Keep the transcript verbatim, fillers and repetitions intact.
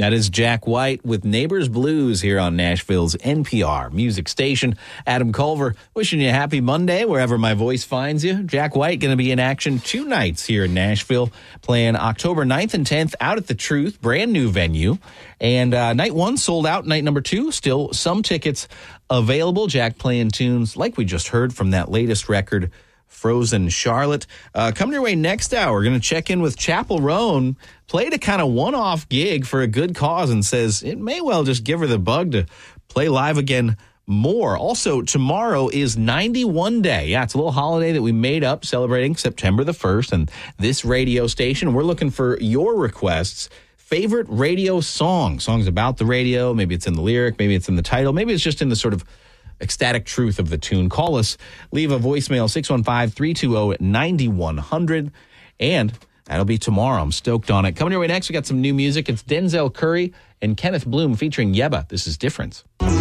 That is Jack White with Neighbors Blues here on Nashville's N P R music station. Adam Culver wishing you a happy Monday wherever my voice finds you. Jack White going to be in action two nights here in Nashville, playing October ninth and tenth out at the Truth, brand new venue. And uh, night one sold out. Night number two, still some tickets available. Jack playing tunes like we just heard from that latest record, Frozen Charlotte. Uh, coming your way next hour, we're going to check in with Chappell Roan. Played a kind of one-off gig for a good cause and says it may well just give her the bug to play live again more. Also, tomorrow is ninety-one Day. Yeah, it's a little holiday that we made up celebrating September the first. And this radio station, we're looking for your requests. Favorite radio song. Songs about the radio. Maybe it's in the lyric. Maybe it's in the title. Maybe it's just in the sort of ecstatic truth of the tune. Call us. Leave a voicemail, six one five, three two zero, nine one zero zero. And that'll be tomorrow. I'm stoked on it. Coming your way next, we got some new music. It's Denzel Curry and Kenneth Bloom featuring Yebba. This is Difference.